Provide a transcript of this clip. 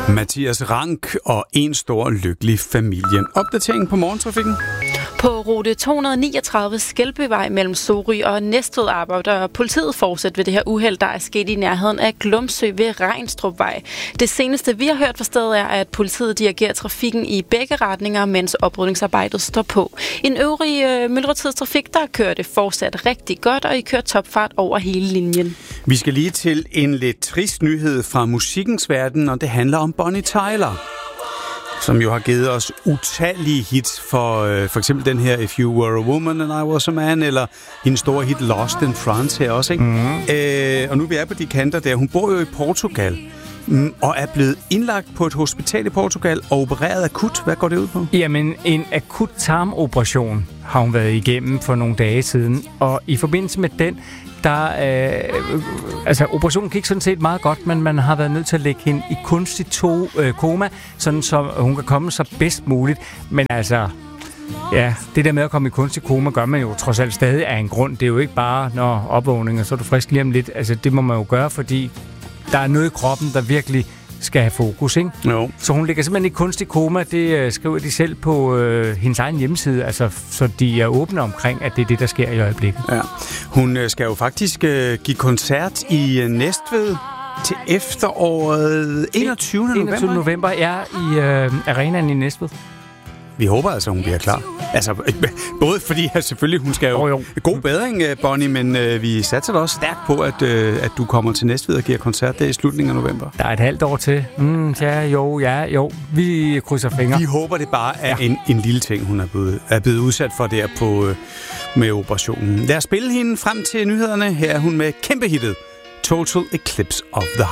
Mathias Rank og en stor lykkelig familie. Opdatering på morgentrafikken. På rute 239 Skelbyvej mellem Sorø og Næstved arbejder politiet fortsat ved det her uheld, der er sket i nærheden af Glumsø ved Regnstrupvej. Det seneste, vi har hørt fra stedet, er, at politiet dirigerer trafikken i begge retninger, mens oprydningsarbejdet står på. I den øvrige myldretidstrafik, der kører det fortsat rigtig godt, og I kører topfart over hele linjen. Vi skal lige til en lidt trist nyhed fra musikkens verden, og det handler om Bonnie Tyler, som jo har givet os utallige hits for eksempel den her If You Were a Woman and I Was a Man, eller hendes store hit Lost in France her også, ikke? Mm-hmm. Og nu er vi på de kanter der. Hun bor jo i Portugal, og er blevet indlagt på et hospital i Portugal og opereret akut. Hvad går det ud på? Jamen, en akut tarmoperation har hun været igennem for nogle dage siden, og i forbindelse med den, operationen gik sådan set meget godt, men man har været nødt til at lægge hende i kunstig koma, sådan så hun kan komme så bedst muligt. Men altså, ja, det der med at komme i kunstig koma, gør man jo trods alt stadig af en grund. Det er jo ikke bare, når opvågning, og så er du frisk lige om lidt. Altså, det må man jo gøre, fordi der er noget i kroppen, der virkelig skal have fokus, ikke? Jo. Så hun ligger simpelthen i kunstig koma. Det skriver de selv på hendes egen hjemmeside, altså, så de er åbne omkring, at det er det, der sker i øjeblikket. Ja. Hun skal jo faktisk give koncert i Næstved til efteråret 21. november er i arenaen i Næstved. Vi håber altså, hun bliver klar. Altså, både fordi at selvfølgelig hun skal jo god bedring, Bonnie, men vi satser da også stærkt på, at du kommer til Næstved og giver koncert der i slutningen af november. Der er et halvt år til. Jo. Vi krydser fingre. Vi håber, det bare er en lille ting, hun er blevet udsat for der med operationen. Lad os spille hende frem til nyhederne. Her er hun med kæmpe hittet Total Eclipse of the